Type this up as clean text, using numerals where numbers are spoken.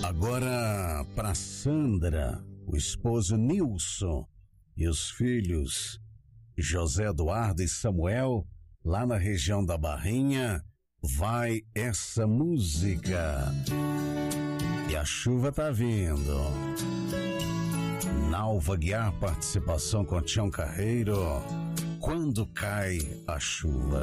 Agora para Sandra, o esposo Nilson e os filhos José Eduardo e Samuel, lá na região da Barrinha, vai essa música. E a chuva tá vindo. Nalva Guiar, participação com Tião Carreiro. Quando cai a chuva.